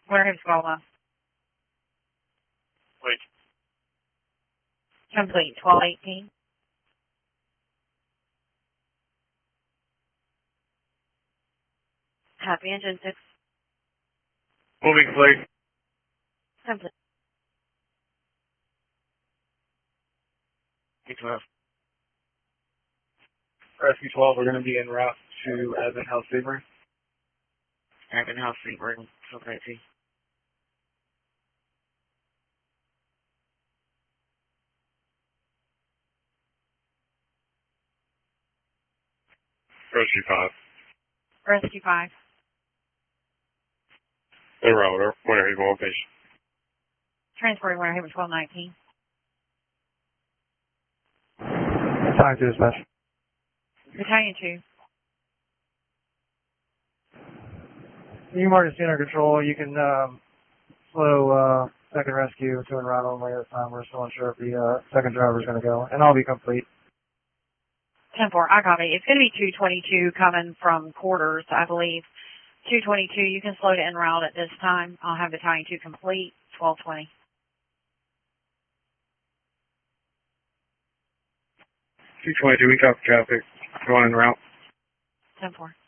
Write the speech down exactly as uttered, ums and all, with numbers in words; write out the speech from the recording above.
Winter Haven twelve one. Wait. Complete. twelve eighteen. Happy engine six. Moving flight. Complete. Eight twelve. Rescue twelve, we're going to be en route to Advent House Sebring. Advent House Sebring. Okay, see. Rescue five. Rescue five. En route, Winter Haven location. Transporting Winter Haven twelve nineteen. Time to dispatch. Battalion two. You mark it under control. You can um, slow uh, second rescue to en route only this time. We're still unsure if the uh, second driver is going to go. And I'll be complete. ten four, I copy. It's going to be two twenty-two coming from quarters, I believe. two twenty-two, you can slow to en route at this time. I'll have Battalion two complete, twelve twenty. two twenty-two, we copy traffic. Going en route. ten four.